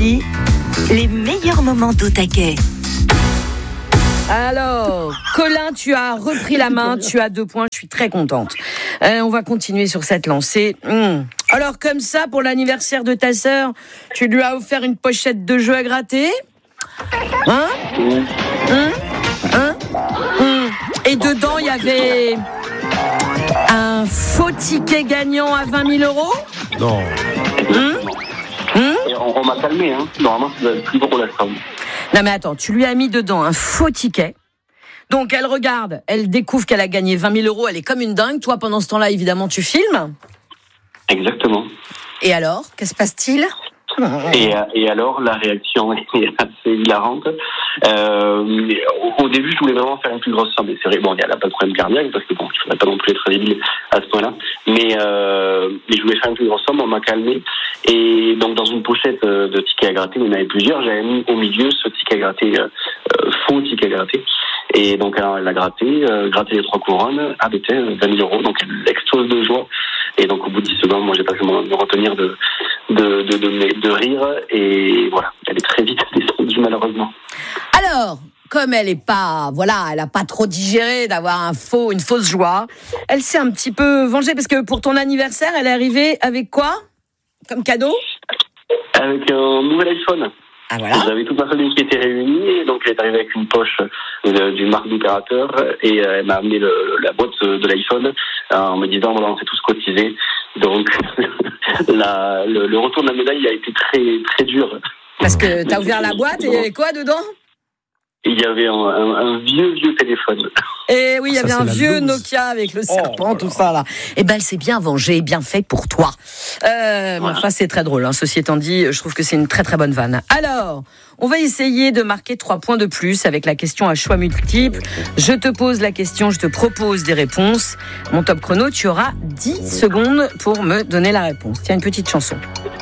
voici les meilleurs moments d'Au Taquet. Alors, Colin, tu as repris la main, tu as 2 points, je suis très contente. On va continuer sur cette lancée. Alors, comme ça, pour l'anniversaire de ta sœur, tu lui as offert une pochette de jeux à gratter ? Et dedans, il y avait un faux ticket gagnant à 20 000 euros ? Non. Et on m'a calmé, hein. Normalement, c'est plus gros la somme. Non mais attends, tu lui as mis dedans un faux ticket. Donc elle regarde, elle découvre qu'elle a gagné 20 000 euros, elle est comme une dingue. Toi, pendant ce temps-là, évidemment, tu filmes. Exactement. Et alors, que se passe-t-il ? Et alors, la réaction est assez hilarante. Au début, je voulais vraiment faire une plus grosse somme. Et c'est vrai, bon, il n'y a pas de problème cardiaque, parce que bon, il ne faudrait pas non plus être débile à ce point-là. Mais je voulais faire une plus grosse somme, on m'a calmé. Et donc, dans une pochette de tickets à gratter, il y en avait plusieurs, j'avais mis au milieu ce ticket à gratter, faux ticket à gratter. Et donc, elle a gratté les 3 couronnes, abattait 20 000 euros. Donc, elle explose de joie. Et donc, au bout de 10 secondes, moi, j'ai pas pu me retenir de rire. Et voilà, elle est très vite descendue, malheureusement. Alors, comme elle a pas trop digéré d'avoir une fausse joie, elle s'est un petit peu vengée, parce que pour ton anniversaire, elle est arrivée avec quoi comme cadeau ? Avec un nouvel iPhone. Ah voilà. J'avais toute ma famille qui était réunie, et donc elle est arrivée avec une poche d'une marque d'opérateur, et elle m'a amené la boîte de l'iPhone en me disant voilà, on s'est tous cotisés. Donc le retour de la médaille a été très très dur. Parce que t'as ouvert la boîte et il y avait quoi dedans ? Il y avait un vieux téléphone. Et oui, il y avait un vieux Nokia avec le serpent, tout ça là. Et ben, elle s'est bien vengée, bien fait pour toi. Voilà. Enfin, c'est très drôle, hein. Ceci étant dit, je trouve que c'est une très très bonne vanne. Alors, on va essayer de marquer 3 points de plus avec la question à choix multiples. Je te pose la question, je te propose des réponses. Mon top chrono, tu auras 10 secondes pour me donner la réponse. Tiens, une petite chanson.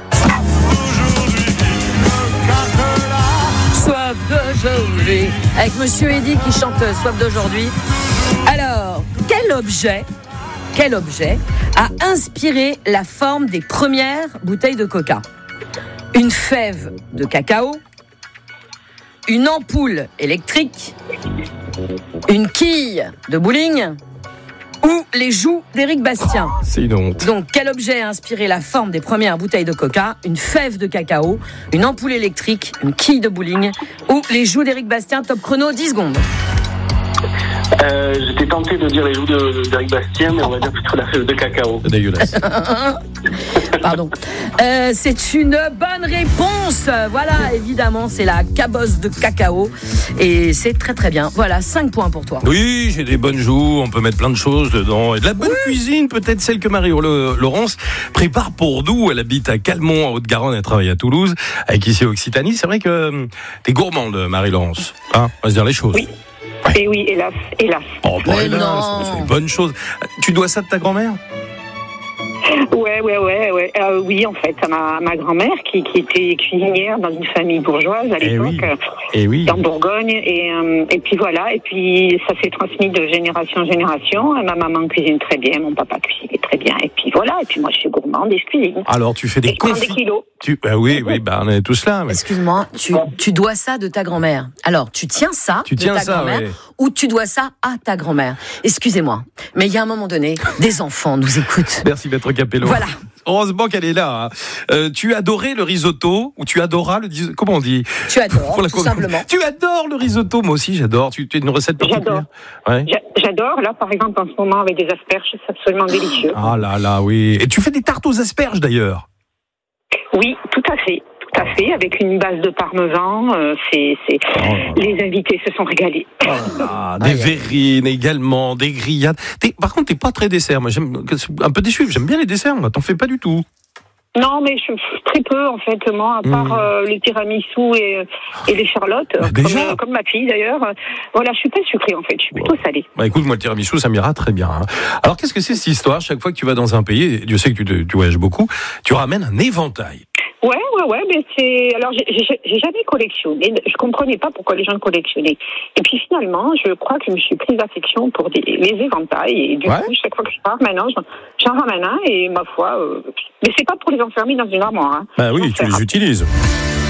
Soif d'aujourd'hui, avec Monsieur Eddy qui chante Soif d'aujourd'hui. Alors, quel objet a inspiré la forme des premières bouteilles de coca ? Une fève de cacao, une ampoule électrique, une quille de bowling ou les joues d'Éric Bastien. C'est une honte. Donc, quel objet a inspiré la forme des premières bouteilles de coca ? Une fève de cacao, une ampoule électrique, une quille de bowling ou les joues d'Éric Bastien. Top chrono, 10 secondes. J'étais tenté de dire les joues d'Éric Bastien, mais on va dire plutôt la fève de cacao. C'est dégueulasse. Pardon. C'est une bonne réponse. Voilà, évidemment, c'est la cabosse de cacao. Et c'est très très bien. Voilà, 5 points pour toi. Oui, j'ai des bonnes joues, on peut mettre plein de choses dedans. Et de la bonne cuisine, peut-être celle que Marie-Laurence prépare pour nous. Elle habite à Calmont, en Haute-Garonne, elle travaille à Toulouse, avec ici Occitanie. C'est vrai que t'es gourmande, Marie-Laurence. Hein, on va se dire les choses. Oui. Ouais. Et oui, hélas. Oh, bah, Mais hélas, non. c'est une bonne chose. Tu dois ça de ta grand-mère ? Ouais. Oui, en fait, ma grand-mère qui était cuisinière dans une famille bourgeoise à l'époque, oui. dans Bourgogne, et puis voilà, et puis ça s'est transmis de génération en génération. Ma maman cuisine très bien, mon papa cuisine très bien, et puis voilà, et puis moi je suis gourmande et je cuisine. Alors tu fais des Et je prends des kilos. Oui, on est tous là. Mais... Excuse-moi, tu dois ça de ta grand-mère. Alors, tu tiens ça de ta grand-mère ou tu dois ça à ta grand-mère ? Excusez-moi, mais il y a un moment donné, des enfants nous écoutent. Merci, Maître Capello. Voilà. Heureusement qu'elle est là. Hein. Tu adorais le risotto ou tu adoras comment on dit ? Tu adores, tout simplement. Tu adores le risotto, moi aussi j'adore. Tu as une recette particulière ? J'adore. Ouais. J'adore. Là, par exemple, en ce moment, avec des asperges, c'est absolument délicieux. Ah là, oui. Et tu fais des tartes aux asperges d'ailleurs ? Oui, tout à fait, avec une base de parmesan. Les invités se sont régalés. Des verrines également, des grillades. Par contre, t'es pas très dessert. Moi, j'aime un peu déçu. J'aime bien les desserts. Moi, t'en fais pas du tout. Non, mais très peu en fait, moi, à part le tiramisu et les charlottes, comme ma fille d'ailleurs. Voilà, je suis pas sucrée en fait, je suis plutôt salée. Bah écoute, moi le tiramisu, ça m'ira très bien. Hein. Alors qu'est-ce que c'est cette histoire ? Chaque fois que tu vas dans un pays, Dieu sait que tu voyages beaucoup, tu ramènes un éventail. Ouais, mais alors j'ai jamais collectionné. Je comprenais pas pourquoi les gens collectionnaient. Et puis finalement, je crois que je me suis prise d'affection pour les éventails. Et du coup, chaque fois que je pars, maintenant, j'en ramène un. Et ma foi, mais c'est pas pour les enfermer dans une armoire. Hein. Bah oui, tu les utilises.